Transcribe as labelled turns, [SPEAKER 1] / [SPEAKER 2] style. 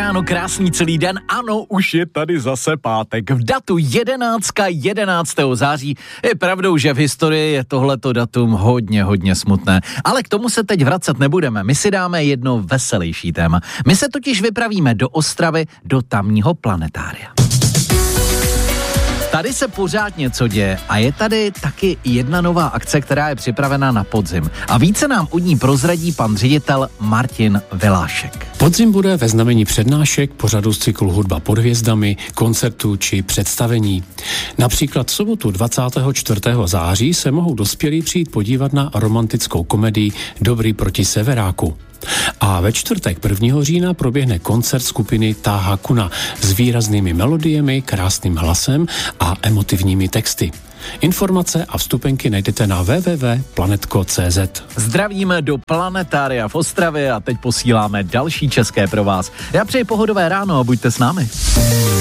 [SPEAKER 1] Ano, krásný celý den, ano, už je tady zase pátek. V datu 11. září je pravdou, že v historii je tohleto datum hodně smutné. Ale k tomu se teď vracet nebudeme, my si dáme jedno veselější téma. My se totiž vypravíme do Ostravy, do tamního planetária. Tady se pořád něco děje a je tady taky jedna nová akce, která je připravena na podzim. A více nám od ní prozradí pan ředitel Martin Vilášek.
[SPEAKER 2] Podzim bude ve znamení přednášek, pořadu z cyklu Hudba pod hvězdami, koncertů či představení. Například v sobotu 24. září se mohou dospělí přijít podívat na romantickou komedii Dobrý proti severáku. A ve čtvrtek 1. října proběhne koncert skupiny Táha Kuna s výraznými melodiemi, krásným hlasem a emotivními texty. Informace a vstupenky najdete na www.planetko.cz.
[SPEAKER 1] Zdravíme do planetária v Ostravě a teď posíláme další české pro vás. Já přeji pohodové ráno a buďte s námi.